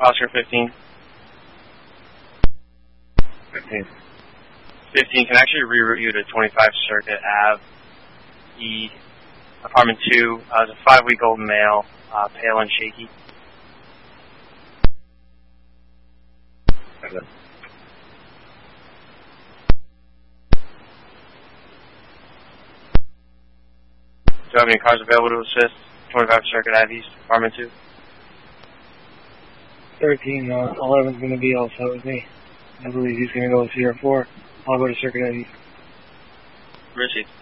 Oscar 15. 15. 15 can actually reroute you to 25 Circuit Ave, E, apartment 2. It's a 5-week-old male, pale and shaky. Okay. Do you have any cars available to assist? 25 Circuit Ave East, apartment 2. 13, 11's going to be all set with me. I believe he's going to go with Sierra 4. I'll go to Circuit Ave East. Received.